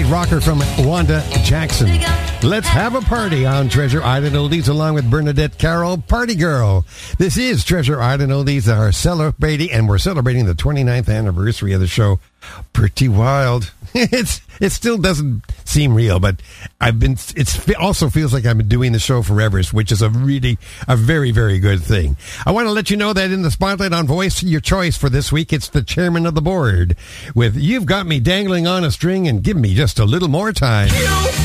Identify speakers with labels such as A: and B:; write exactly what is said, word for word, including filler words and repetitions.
A: rocker from Wanda Jackson. Let's have a party on Treasure Island Oldies along with Bernadette Carroll, Party Girl. This is Treasure Island Oldies that are celebrating, and we're celebrating the twenty-ninth anniversary of the show. Pretty wild. It's it still doesn't seem real, but I've been. It's, it also feels like I've been doing the show forever, which is a really a very very good thing. I want to let you know that in the spotlight on Voice Your Choice for this week, it's the chairman of the board with "You've Got Me Dangling on a String and Give Me Just a Little More Time."